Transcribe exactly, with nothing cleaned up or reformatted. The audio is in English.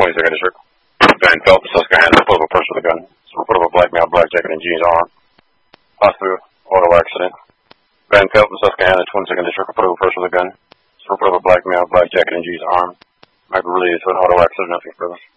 twenty-second District. Van Pelt, Susquehanna, report of a person with a gun. Report of a black male, black jacket and jeans armed. Possible auto accident. Van Pelt, Susquehanna, twenty-second District, report of a person with a gun. Report of a black male, black jacket and jeans armed. Might be related to an auto accident, nothing further.